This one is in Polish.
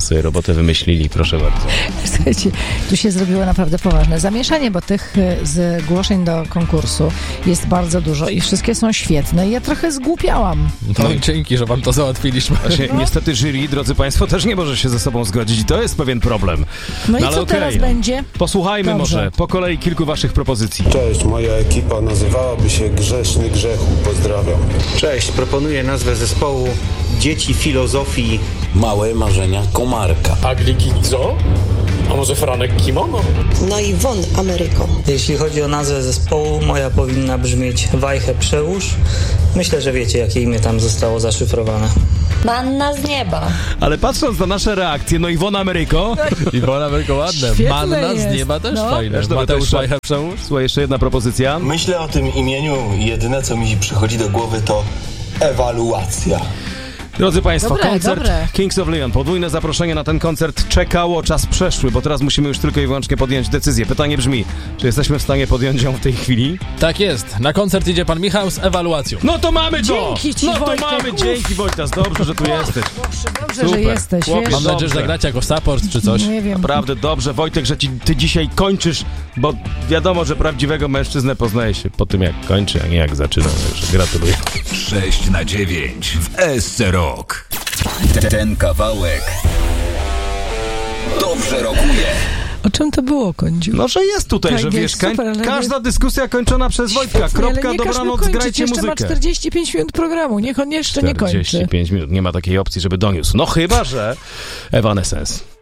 sobie robotę wymyślili, proszę bardzo. Słuchajcie, tu się zrobiło naprawdę poważne zamieszanie, bo tych zgłoszeń do konkursu jest bardzo dużo i wszystkie są świetne i ja trochę zgłupiałam. No i dzięki, że wam to załatwiliśmy. Właśnie, niestety jury, drodzy państwo, też nie może się ze sobą zgodzić i to jest pewien problem. No i ale co teraz będzie? Posłuchajmy Dobrze. może po kolei kilku waszych propozycji. Cześć, moja ekipa nazywałaby się Grzeszny Grzechu. Pozdrawiam. Cześć, proponuję nazwę zespołu Dzieci Filozofii. Małe marzenia Komarka. Agliki Zo? A może Franek Kimono? No i Won Ameryko. Jeśli chodzi o nazwę zespołu, moja powinna brzmieć Wajchę Przełóż. Myślę, że wiecie, jakie imię tam zostało zaszyfrowane. Manna z nieba. Ale patrząc na nasze reakcje, no Iwona Ameryko. Iwona Ameryko ładne. Świetne Manna jest. z nieba też fajne. Też Mateusz Wajcha Przełóż. Słuchaj, jeszcze jedna propozycja. Myślę o tym imieniu, jedyne co mi przychodzi do głowy to ewaluacja. Drodzy państwo, Dobre, koncert dobre. Kings of Leon. Podwójne zaproszenie na ten koncert czekało, czas przeszły, bo teraz musimy już tylko i wyłącznie podjąć decyzję. Pytanie brzmi, czy jesteśmy w stanie podjąć ją w tej chwili? Tak jest. Na koncert idzie pan Michał z ewaluacją. No to mamy to! Dzięki ci, No to Wojtek. mamy, dzięki Wojtas, dobrze, że tu jesteś. Dobrze, Super. że jesteś, Chłopie, wiesz? Mam nadzieję, że dobrze. zagracie jako support czy coś. Nie wiem. Naprawdę dobrze, Wojtek, że ty dzisiaj kończysz, bo wiadomo, że prawdziwego mężczyznę poznaje się po tym, jak kończy, a nie jak zaczyna. Także gratuluję. 6/9 w SC Rock. Ten kawałek dobrze rokuje. O czym to było, Kądziu? No, że jest tutaj, Tak że jest, wiesz, super, ale każda dyskusja kończona przez Wojtka. Świetnie, ale Kropka, nie każ mu dobranoc, kończyć, grajcie jeszcze muzykę. ma 45 minut programu, niech on jeszcze nie kończy. 45 minut, nie ma takiej opcji, żeby doniósł. No chyba, że Evanescence.